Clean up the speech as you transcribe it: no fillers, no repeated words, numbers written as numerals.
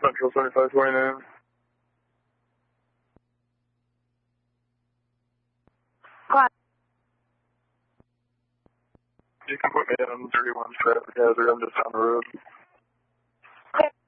Central 7529. What? You can put me in 31 traffic hazard. I'm just on the road. Okay.